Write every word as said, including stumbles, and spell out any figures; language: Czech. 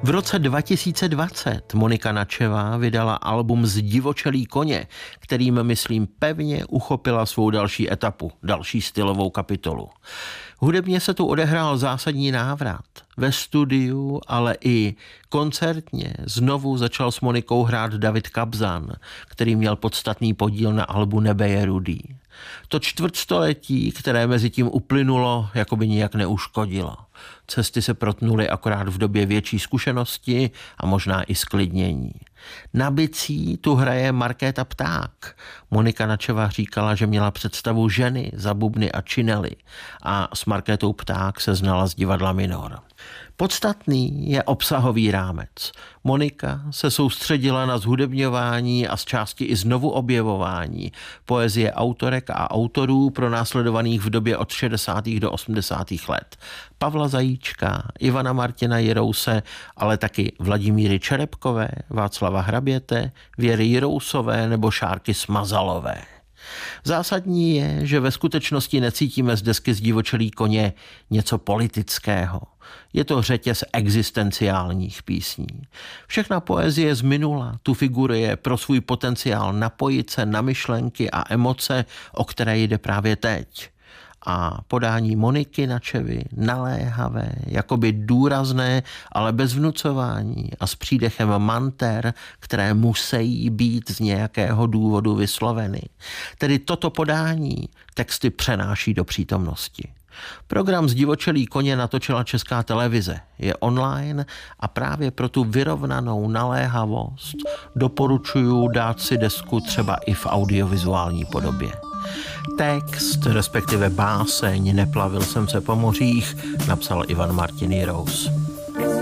V roce dva tisíce dvacet Monika Načevá vydala album Zdivočelý koně, kterým, myslím, pevně uchopila svou další etapu, další stylovou kapitolu. Hudebně se tu odehrál zásadní návrat. Ve studiu, ale i koncertně znovu začal s Monikou hrát David Kabzan, který měl podstatný podíl na albu Nebe je rudý. To čtvrtstoletí, které mezi tím uplynulo, jako by nijak neuškodilo. Cesty se protnuly akorát v době větší zkušenosti a možná i sklidnění. Na bicí tu hraje Markéta Pták. Monika Načevá říkala, že měla představu ženy za bubny a činely a s Markétou Pták se znala z divadla Minor. Podstatný je obsahový rámec. Monika se soustředila na zhudebňování a z části i znovu objevování poezie autorek a autorů pronásledovaných v době od šedesátých do osmdesátých let. Pavla Zajíčka, Ivana Martina Jirouse, ale taky Vladimíry Čerepkové, Václava Hraběte, Věry Jirousové nebo Šárky Smazalové. Zásadní je, že ve skutečnosti necítíme z desky Zdivočelý koně něco politického. Je to řetěz existenciálních písní. Všechna poezie z minula tu figuruje pro svůj potenciál napojit se na myšlenky a emoce, o které jde právě teď. A podání Moniky Načevy naléhavé, jakoby důrazné, ale bez vnucování a s přídechem manter, které musí být z nějakého důvodu vysloveny. Tedy toto podání texty přenáší do přítomnosti. Program Zdivočelý koně natočila Česká televize. Je online a právě pro tu vyrovnanou naléhavost doporučuju dát si desku třeba i v audiovizuální podobě. Text, respektive báseň Neplavil jsem se po mořích, napsal Ivan Martin Jirous.